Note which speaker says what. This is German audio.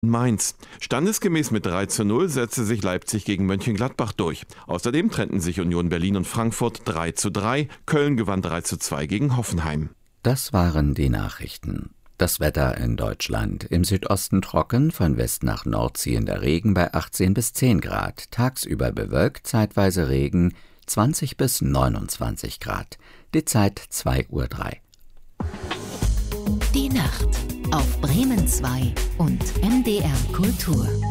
Speaker 1: Mainz. Standesgemäß mit 3:0 setzte sich Leipzig gegen Mönchengladbach durch. Außerdem trennten sich Union Berlin und Frankfurt 3:3. Köln gewann 3:2 gegen Hoffenheim.
Speaker 2: Das waren die Nachrichten. Das Wetter in Deutschland. Im Südosten trocken, von West nach Nord ziehender Regen bei 18 bis 10 Grad. Tagsüber bewölkt, zeitweise Regen 20 bis 29 Grad. Die Zeit 2:03 Uhr.
Speaker 3: Die Nacht auf Bremen 2 und MDR Kultur.